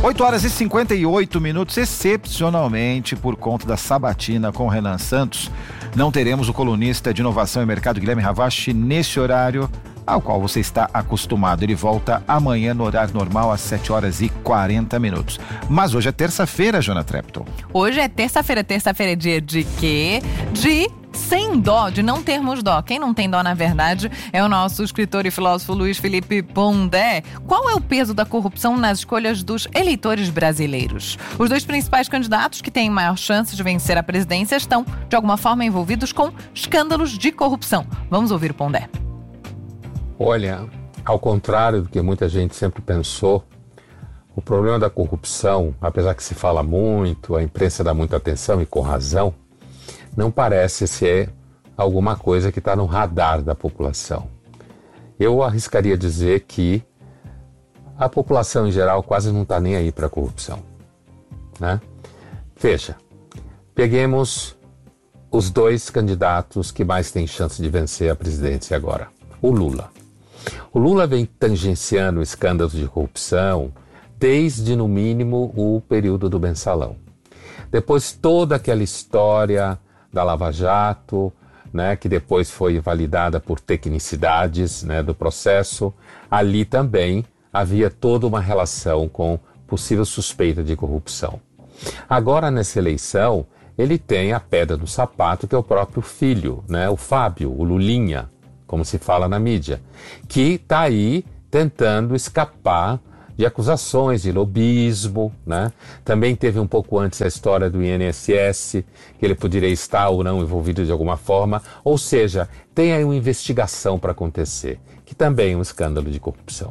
8 horas e 58 minutos, excepcionalmente por conta da sabatina com Renan Santos, não teremos o colunista de inovação e mercado Guilherme Ravache nesse horário ao qual você está acostumado. Ele volta amanhã no horário normal às 7 horas e 40 minutos. Mas hoje é terça-feira, Jona Trepton. Hoje é terça-feira. Terça-feira é dia de quê? De sem dó, de não termos dó. Quem não tem dó, na verdade, é o nosso escritor e filósofo Luiz Felipe Pondé. Qual é o peso da corrupção nas escolhas dos eleitores brasileiros? Os dois principais candidatos que têm maior chance de vencer a presidência estão, de alguma forma, envolvidos com escândalos de corrupção. Vamos ouvir o Pondé. Olha, ao contrário do que muita gente sempre pensou, o problema da corrupção, apesar que se fala muito, a imprensa dá muita atenção e com razão, não parece ser alguma coisa que está no radar da população. Eu arriscaria dizer que a população em geral quase não está nem aí para a corrupção, né? Veja, peguemos os dois candidatos que mais têm chance de vencer a presidência agora. O Lula. O Lula vem tangenciando escândalos de corrupção desde, no mínimo, o período do Mensalão. Depois toda aquela história da Lava Jato, né, que depois foi validada por tecnicidades, né, do processo, ali também havia toda uma relação com possível suspeita de corrupção. Agora, nessa eleição, ele tem a pedra no sapato, que é o próprio filho, né, o Fábio, o Lulinha, como se fala na mídia, que está aí tentando escapar de acusações de lobismo, né? Também teve um pouco antes a história do INSS, que ele poderia estar ou não envolvido de alguma forma, ou seja, tem aí uma investigação para acontecer, que também é um escândalo de corrupção.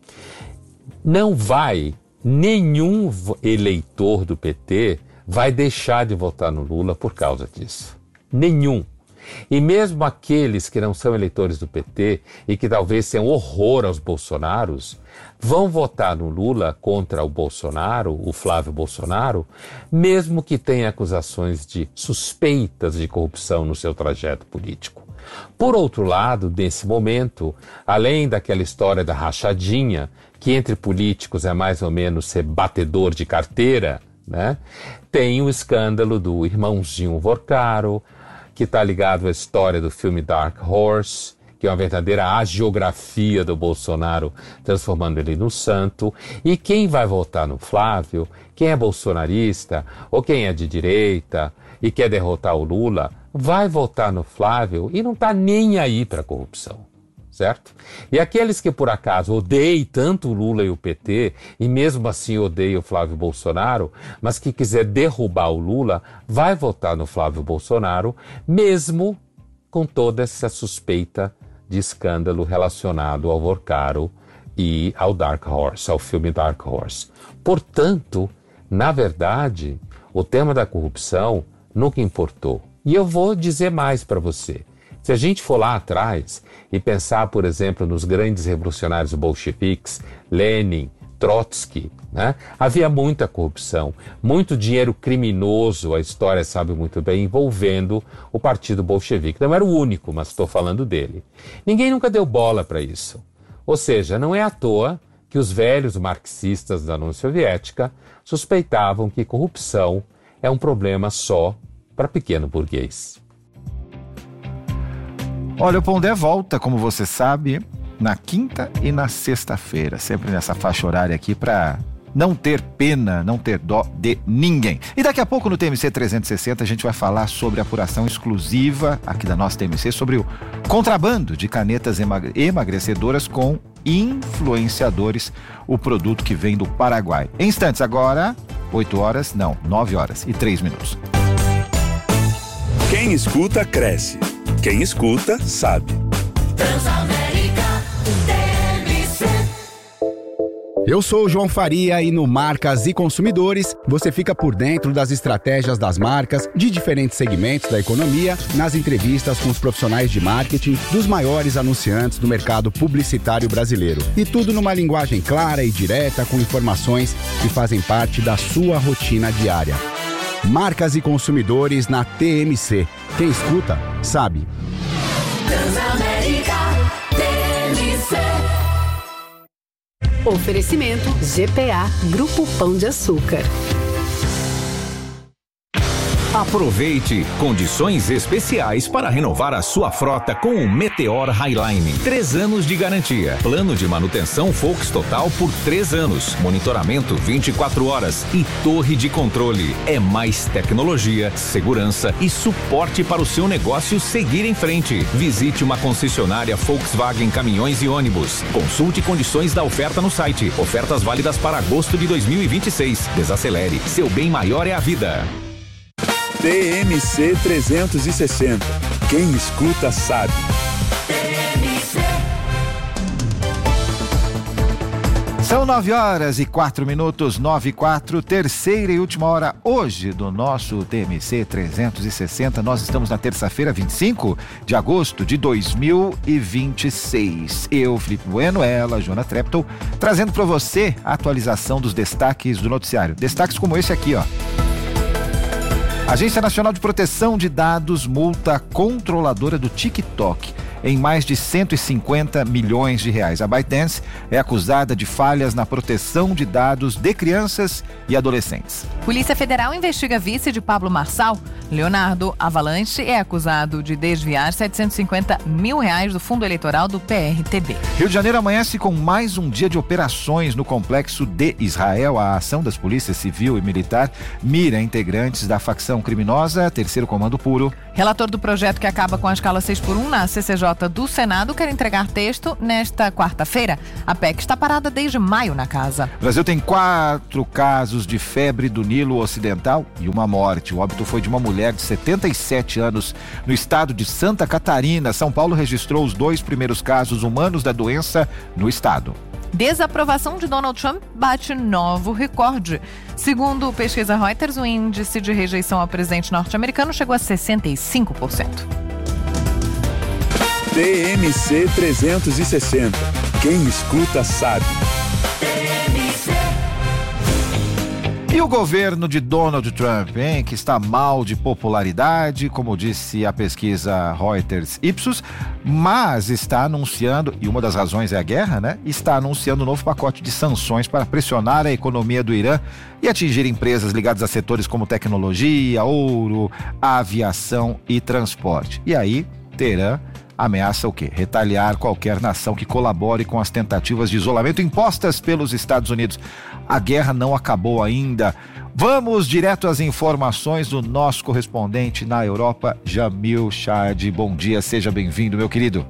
Não vai, nenhum eleitor do PT vai deixar de votar no Lula por causa disso. Nenhum. E mesmo aqueles que não são eleitores do PT e que talvez tenham horror aos Bolsonaros, vão votar no Lula contra o Bolsonaro, o Flávio Bolsonaro, mesmo que tenha acusações de suspeitas de corrupção no seu trajeto político. Por outro lado, nesse momento, além daquela história da rachadinha, que entre políticos é mais ou menos ser batedor de carteira, né? Tem o escândalo do irmãozinho Vorcaro, que está ligado à história do filme Dark Horse, que é uma verdadeira hagiografia do Bolsonaro, transformando ele no santo. E quem vai votar no Flávio, quem é bolsonarista, ou quem é de direita e quer derrotar o Lula, vai votar no Flávio e não está nem aí para a corrupção, certo? E aqueles que por acaso odeiam tanto o Lula e o PT, e mesmo assim odeiam o Flávio Bolsonaro, mas que quiser derrubar o Lula, vai votar no Flávio Bolsonaro, mesmo com toda essa suspeita de escândalo relacionado ao Vorcaro e ao Dark Horse, ao filme Dark Horse. Portanto, na verdade, o tema da corrupção nunca importou. E eu vou dizer mais para você. Se a gente for lá atrás e pensar, por exemplo, nos grandes revolucionários bolcheviques, Lenin, Trotsky, né? Havia muita corrupção, muito dinheiro criminoso, a história sabe muito bem, envolvendo o partido bolchevique. Não era o único, mas estou falando dele. Ninguém nunca deu bola para isso. Ou seja, não é à toa que os velhos marxistas da União Soviética suspeitavam que corrupção é um problema só para pequeno burguês. Olha, o Pondé volta, como você sabe, na quinta e na sexta-feira, sempre nessa faixa horária aqui para não ter pena, não ter dó de ninguém. E daqui a pouco no TMC 360 a gente vai falar sobre a apuração exclusiva aqui da nossa TMC sobre o contrabando de canetas emagrecedoras com influenciadores, o produto que vem do Paraguai. Em instantes agora, 9 horas e 3 minutos. Quem escuta, cresce. Quem escuta, sabe. Transamérica TMC. Eu sou o João Faria e no Marcas e Consumidores você fica por dentro das estratégias das marcas de diferentes segmentos da economia, nas entrevistas com os profissionais de marketing dos maiores anunciantes do mercado publicitário brasileiro. E tudo numa linguagem clara e direta com informações que fazem parte da sua rotina diária. Marcas e Consumidores na TMC. Quem escuta, sabe. Transamérica TMC. Oferecimento GPA, Grupo Pão de Açúcar. Aproveite condições especiais para renovar a sua frota com o Meteor Highline. 3 anos de garantia. Plano de manutenção Volks Total por 3 anos. Monitoramento 24 horas e torre de controle. É mais tecnologia, segurança e suporte para o seu negócio seguir em frente. Visite uma concessionária Volkswagen Caminhões e Ônibus. Consulte condições da oferta no site. Ofertas válidas para agosto de 2026. Desacelere. Seu bem maior é a vida. TMC 360. Quem escuta sabe. São 9h04, 9h04, terceira e última hora hoje do nosso TMC 360. Nós estamos na terça-feira, 25 de agosto de 2026. Eu, Felipe Bueno, ela, Joana Treptow, trazendo para você a atualização dos destaques do noticiário. Destaques como esse aqui, ó. Agência Nacional de Proteção de Dados multa a controladora do TikTok em mais de 150 milhões de reais. A ByteDance é acusada de falhas na proteção de dados de crianças e adolescentes. Polícia Federal investiga vice de Pablo Marçal. Leonardo Avalanche é acusado de desviar 750 mil reais do fundo eleitoral do PRTB. Rio de Janeiro amanhece com mais um dia de operações no complexo de Israel. A ação das polícias civil e militar mira integrantes da facção criminosa Terceiro Comando Puro. Relator do projeto que acaba com a escala 6x1 na CCJ do Senado quer entregar texto nesta quarta-feira. A PEC está parada desde maio na casa. O Brasil tem 4 casos de febre do Nilo Ocidental e uma morte. O óbito foi de uma mulher de 77 anos no estado de Santa Catarina. São Paulo registrou os 2 primeiros casos humanos da doença no estado. Desaprovação de Donald Trump bate novo recorde. Segundo pesquisa Reuters, o índice de rejeição ao presidente norte-americano chegou a 65%. TMC 360. Quem escuta sabe. E o governo de Donald Trump, hein, que está mal de popularidade, como disse a pesquisa Reuters Ipsos, mas está anunciando, e uma das razões é a guerra, né? Está anunciando um novo pacote de sanções para pressionar a economia do Irã e atingir empresas ligadas a setores como tecnologia, ouro, aviação e transporte. E aí, Teherã ameaça o quê? Retaliar qualquer nação que colabore com as tentativas de isolamento impostas pelos Estados Unidos. A guerra não acabou ainda. Vamos direto às informações do nosso correspondente na Europa, Jamil Chad. Bom dia, seja bem-vindo, meu querido.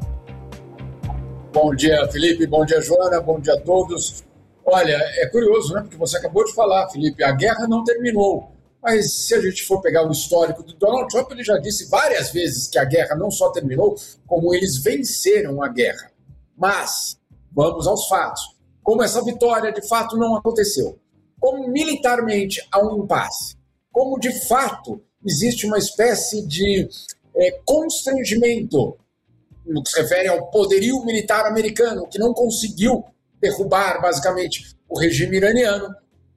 Bom dia, Felipe. Bom dia, Joana. Bom dia a todos. Olha, é curioso, né? Porque você acabou de falar, Felipe, a guerra não terminou. Mas se a gente for pegar o histórico do Donald Trump, ele já disse várias vezes que a guerra não só terminou, como eles venceram a guerra. Mas vamos aos fatos. Como essa vitória de fato não aconteceu. Como militarmente há um impasse. Como de fato existe uma espécie de constrangimento no que se refere ao poderio militar americano, que não conseguiu derrubar basicamente o regime iraniano.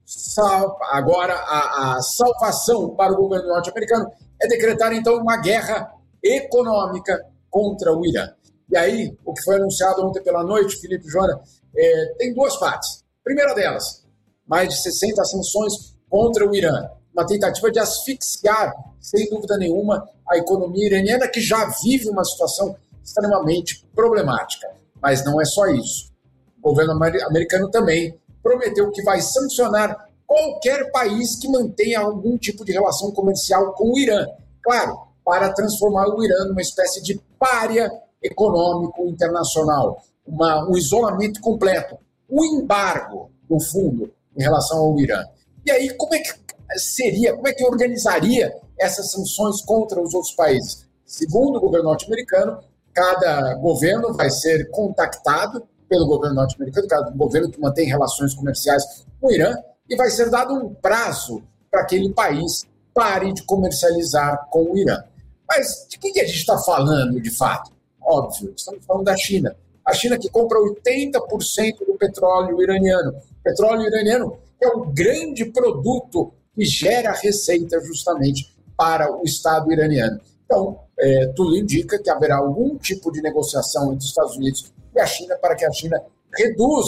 Agora, a salvação para o governo norte-americano é decretar, então, uma guerra econômica contra o Irã. E aí, o que foi anunciado ontem pela noite, Felipe e Joana, tem 2 partes. Primeira delas, mais de 60 sanções contra o Irã. Uma tentativa de asfixiar, sem dúvida nenhuma, a economia iraniana, que já vive uma situação extremamente problemática. Mas não é só isso. O governo americano também prometeu que vai sancionar qualquer país que mantenha algum tipo de relação comercial com o Irã. Claro, para transformar o Irã numa espécie de pária econômico internacional. Um isolamento completo. Um embargo, no fundo, em relação ao Irã. E aí, como é que organizaria essas sanções contra os outros países? Segundo o governo norte-americano, cada governo vai ser contactado pelo governo norte-americano, cada governo que mantém relações comerciais com o Irã, e vai ser dado um prazo para aquele país pare de comercializar com o Irã. Mas de que a gente está falando, de fato? Óbvio, estamos falando da China. A China que compra 80% do petróleo iraniano. O petróleo iraniano é um grande produto que gera receita justamente para o Estado iraniano. Então, tudo indica que haverá algum tipo de negociação entre os Estados Unidos e a China para que a China reduza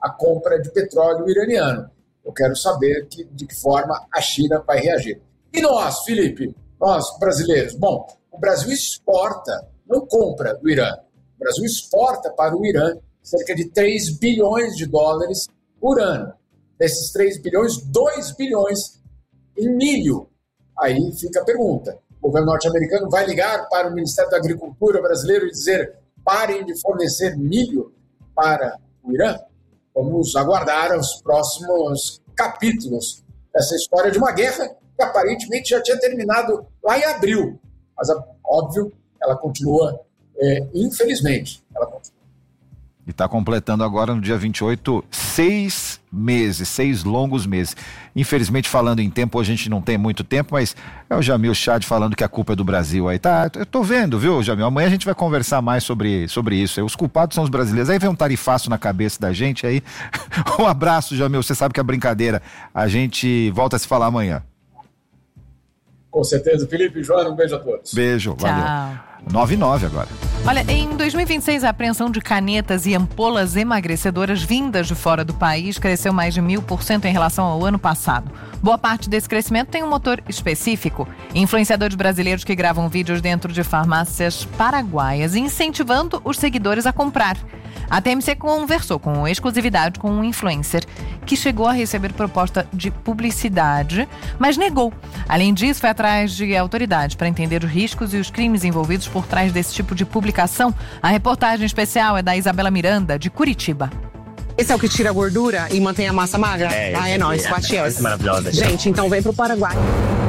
a compra de petróleo iraniano. Eu quero saber de que forma a China vai reagir. E nós, Felipe, nós brasileiros? Bom, o Brasil exporta, não compra do Irã. O Brasil exporta para o Irã cerca de 3 bilhões de dólares por ano. Desses 3 bilhões, 2 bilhões em milho. Aí fica a pergunta. O governo norte-americano vai ligar para o Ministério da Agricultura brasileiro e dizer: parem de fornecer milho para o Irã? Vamos aguardar os próximos capítulos dessa história de uma guerra que aparentemente já tinha terminado lá em abril. Mas, óbvio, ela continua, infelizmente, ela continua. E está completando agora, no dia 28, 6 meses, 6 longos meses. Infelizmente, falando em tempo, a gente não tem muito tempo, mas é o Jamil Chad falando que a culpa é do Brasil aí. Tá, eu tô vendo, viu, Jamil? Amanhã a gente vai conversar mais sobre isso. Os culpados são os brasileiros. Aí vem um tarifaço na cabeça da gente aí. Um abraço, Jamil. Você sabe que é brincadeira. A gente volta a se falar amanhã. Com certeza, Felipe e Joana, um beijo a todos. Beijo, valeu. Tchau. 9:09 agora. Olha, em 2026, a apreensão de canetas e ampolas emagrecedoras vindas de fora do país cresceu mais de 1000% em relação ao ano passado. Boa parte desse crescimento tem um motor específico. Influenciadores brasileiros que gravam vídeos dentro de farmácias paraguaias, incentivando os seguidores a comprar. A TMC conversou com exclusividade com um influencer que chegou a receber proposta de publicidade, mas negou. Além disso, foi atrás de autoridades para entender os riscos e os crimes envolvidos por trás desse tipo de publicação. A reportagem especial é da Isabela Miranda, de Curitiba. Esse é o que tira a gordura e mantém a massa magra? É nóis, 4 euros. Maravilhosa. Gente, então vem pro Paraguai.